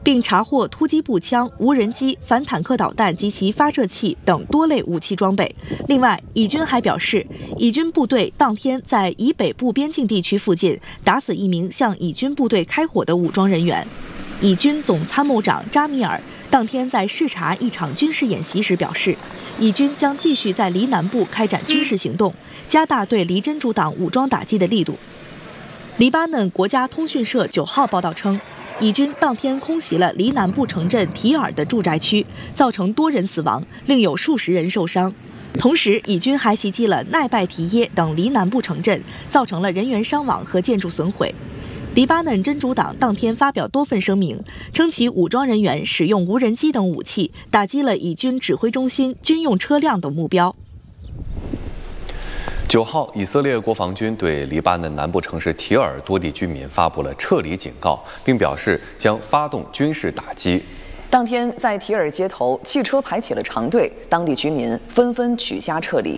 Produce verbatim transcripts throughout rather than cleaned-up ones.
并查获突击步枪、无人机、反坦克导弹及其发射器等多类武器装备。另外，以军还表示，以军部队当天在以北部边境地区附近打死一名向以军部队开火的武装人员。以军总参谋长扎米尔当天在视察一场军事演习时表示，以军将继续在黎南部开展军事行动，加大对黎真主党武装打击的力度。黎巴嫩国家通讯社九号报道称，以军当天空袭了黎南部城镇提尔的住宅区，造成多人死亡，另有数十人受伤。同时，以军还袭击了奈拜提耶等黎南部城镇，造成了人员伤亡和建筑损毁。黎巴嫩真主党当天发表多份声明，称其武装人员使用无人机等武器，打击了以军指挥中心、军用车辆等目标。 九号，以色列国防军对黎巴嫩南部城市提尔多地居民发布了撤离警告，并表示将发动军事打击。 当天，在提尔街头，汽车排起了长队，当地居民纷纷举家撤离。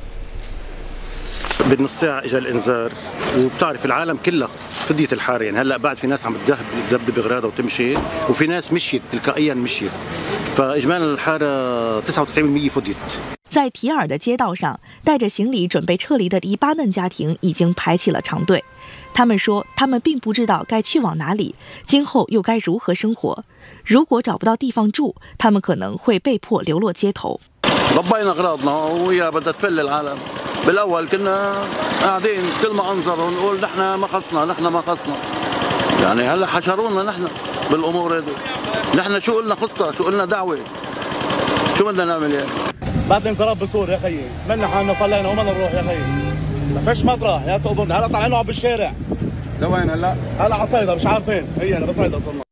بالنص ساعة اجى الانذار وبتعرف العالم كلها فديت الحارة يعني هلا بعد في ناس عم تدب بغرادة وتمشي وفي ناس مشيت تلقائيا مشيت فاجمالا الحارة تسعة وتسعين بالمئة فديت。 在提尔的街道上，带着行李准备撤离的黎巴嫩家庭已经排起了长队。他们说，他们并不知道该去往哪里，今后又该如何生活。如果找不到地方住，他们可能会被迫流落街头。 بالاول كنا قاعدين كل ما انظروا نقول نحن ما خصنا نحن ما خصنا يعني هلا حشرونا نحن بالامور هذه نحن شو قلنا خطه شو قلنا دعوه شو بدنا نعمل يعني بعد انصراف بسوريا يا خيي منا حالنا طلعنا وما نروح يا خيي ما فيش مطرح يا تقبرنا هلا طالعين نقعد بالشارع لوين هلا هلا على صيدا مش عارفين هي انا بصيدا صرنا。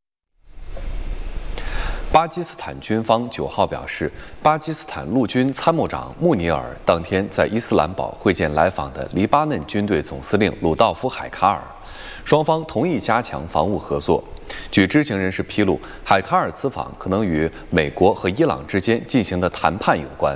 巴基斯坦军方九号表示，巴基斯坦陆军参谋长穆尼尔当天在伊斯兰堡会见来访的黎巴嫩军队总司令鲁道夫·海卡尔，双方同意加强防务合作。据知情人士披露，海卡尔此访可能与美国和伊朗之间进行的谈判有关。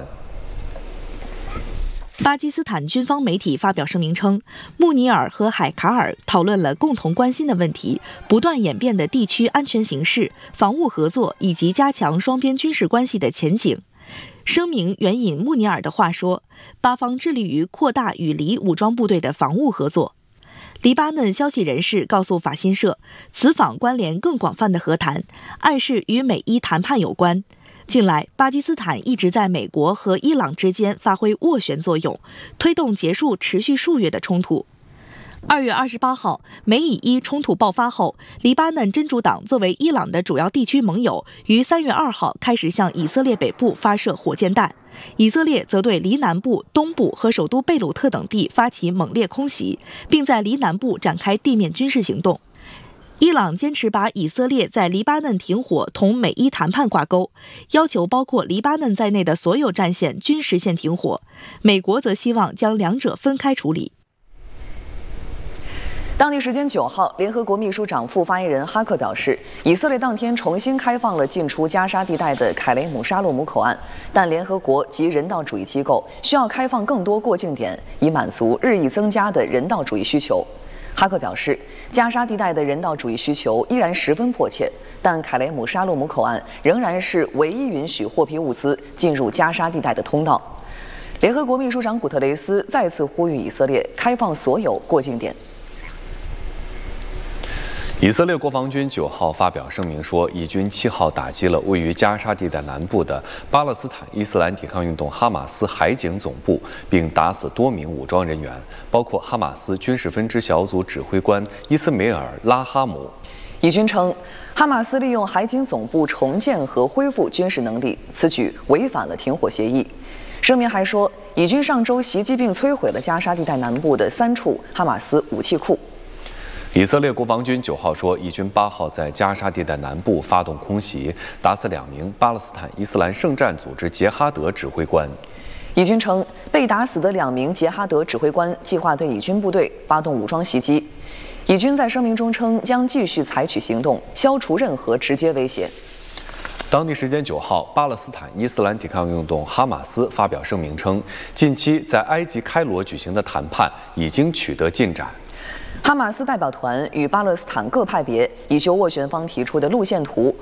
巴基斯坦军方媒体发表声明称，穆尼尔和海卡尔讨论了共同关心的问题，不断演变的地区安全形势、防务合作以及加强双边军事关系的前景。声明援引穆尼尔的话说，巴方致力于扩大与黎武装部队的防务合作。黎巴嫩消息人士告诉法新社，此访关联更广泛的和谈，暗示与美伊谈判有关。近来，巴基斯坦一直在美国和伊朗之间发挥斡旋作用，推动结束持续数月的冲突。二月二十八号，美以伊冲突爆发后，黎巴嫩真主党作为伊朗的主要地区盟友，于三月二号开始向以色列北部发射火箭弹，以色列则对黎南部、东部和首都贝鲁特等地发起猛烈空袭，并在黎南部展开地面军事行动。伊朗坚持把以色列在黎巴嫩停火同美伊谈判挂钩，要求包括黎巴嫩在内的所有战线均实现停火。美国则希望将两者分开处理。 当地时间九号，联合国秘书长副发言人哈克表示，以色列当天重新开放了进出加沙地带的凯雷姆沙洛姆口岸，但联合国及人道主义机构需要开放更多过境点，以满足日益增加的人道主义需求。哈克表示，加沙地带的人道主义需求依然十分迫切，但凯雷姆沙洛姆口岸仍然是唯一允许货币物资进入加沙地带的通道。联合国秘书长古特雷斯再次呼吁以色列开放所有过境点。 以色列国防军九号发表声明说，以军七号打击了位于加沙地带南部的巴勒斯坦伊斯兰抵抗运动哈马斯海警总部，并打死多名武装人员，包括哈马斯军事分支小组指挥官伊斯梅尔·拉哈姆。 以军称，哈马斯利用海警总部重建和恢复军事能力，此举违反了停火协议。声明还说，以军上周袭击并摧毁了加沙地带南部的三处哈马斯武器库。 以色列国防军九号说，以军八号在加沙地带南部发动空袭，打死两名巴勒斯坦伊斯兰圣战组织杰哈德指挥官。 以军称，被打死的两名杰哈德指挥官计划对以军部队发动武装袭击。以军在声明中称，将继续采取行动，消除任何直接威胁。 当地时间九号，巴勒斯坦伊斯兰抵抗运动哈马斯发表声明称，近期在埃及开罗举行的谈判已经取得进展。 哈马斯代表团与巴勒斯坦各派别已就斡旋方提出的路线图